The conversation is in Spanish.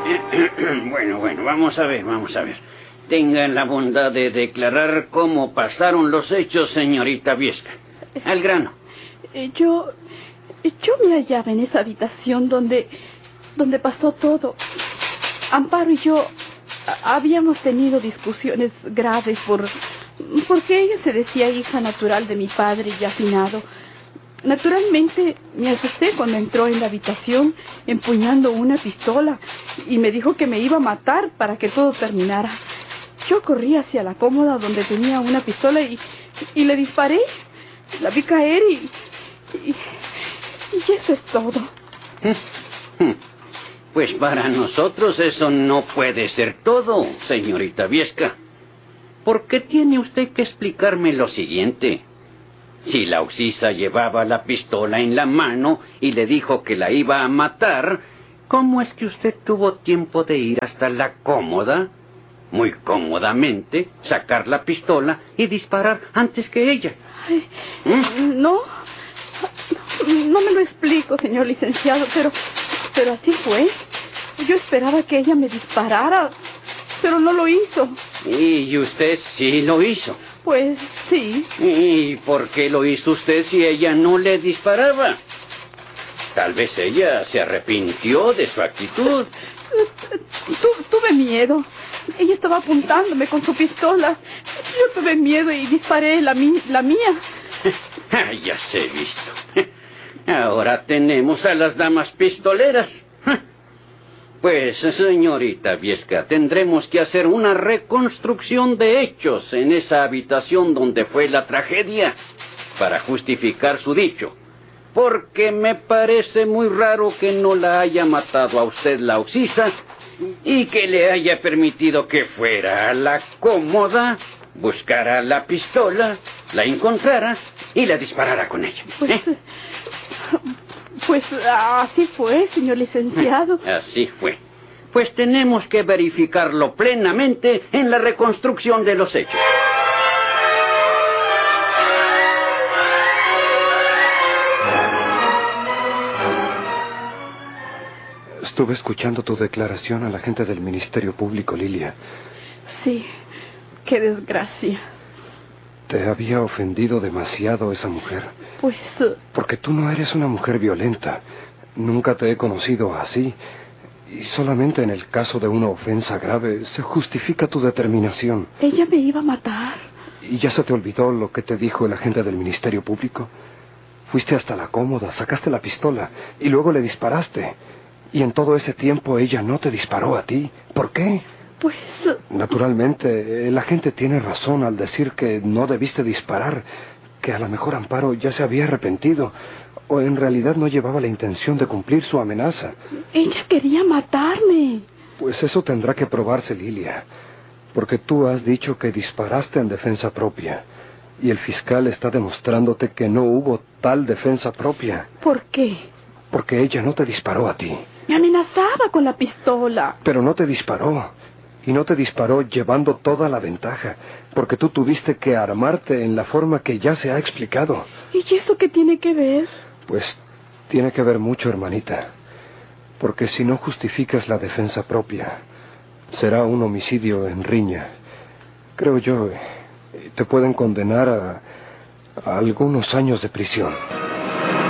Bueno, vamos a ver. Tengan la bondad de declarar cómo pasaron los hechos, señorita Viesca. Al grano. Yo me hallaba en esa habitación donde pasó todo. Amparo y yo habíamos tenido discusiones graves porque ella se decía hija natural de mi padre ya finado. Naturalmente me asusté cuando entró en la habitación empuñando una pistola y me dijo que me iba a matar para que todo terminara. Yo corrí hacia la cómoda donde tenía una pistola y le disparé. La vi caer y eso es todo. Pues para nosotros eso no puede ser todo, señorita Viesca. ¿Por qué tiene usted que explicarme lo siguiente? Si la Uxisa llevaba la pistola en la mano y le dijo que la iba a matar, ¿cómo es que usted tuvo tiempo de ir hasta la cómoda, muy cómodamente, sacar la pistola y disparar antes que ella? No me lo explico, señor licenciado, pero así fue. Yo esperaba que ella me disparara, pero no lo hizo. ¿Y usted sí lo hizo? Pues sí. ¿Y por qué lo hizo usted si ella no le disparaba? Tal vez ella se arrepintió de su actitud. Tuve miedo. Ella estaba apuntándome con su pistola. Yo tuve miedo y disparé la mía. Ya se he visto. Ahora tenemos a las damas pistoleras. Pues, señorita Viesca, tendremos que hacer una reconstrucción de hechos en esa habitación donde fue la tragedia para justificar su dicho. Porque me parece muy raro que no la haya matado a usted la Uxisa y que le haya permitido que fuera a la cómoda, buscara la pistola, la encontrara y la disparara con ella. Pues así fue, señor licenciado. Así fue. Pues tenemos que verificarlo plenamente en la reconstrucción de los hechos. Estuve escuchando tu declaración a la gente del Ministerio Público, Lilia. Sí, qué desgracia. Te había ofendido demasiado esa mujer. Pues... Porque tú no eres una mujer violenta. Nunca te he conocido así. Y solamente en el caso de una ofensa grave se justifica tu determinación. Ella me iba a matar. ¿Y ya se te olvidó lo que te dijo el agente del Ministerio Público? Fuiste hasta la cómoda, sacaste la pistola y luego le disparaste. Y en todo ese tiempo ella no te disparó a ti. ¿Por qué? Pues... Naturalmente, el agente tiene razón al decir que no debiste disparar, que a lo mejor Amparo ya se había arrepentido, o en realidad no llevaba la intención de cumplir su amenaza. Ella quería matarme. Pues eso tendrá que probarse, Lilia, porque tú has dicho que disparaste en defensa propia, y el fiscal está demostrándote que no hubo tal defensa propia. ¿Por qué? Porque ella no te disparó a ti. Me amenazaba con la pistola. Pero no te disparó. Y no te disparó llevando toda la ventaja, porque tú tuviste que armarte en la forma que ya se ha explicado. ¿Y eso qué tiene que ver? Pues tiene que ver mucho, hermanita. Porque si no justificas la defensa propia, será un homicidio en riña. Creo yo, te pueden condenar a algunos años de prisión.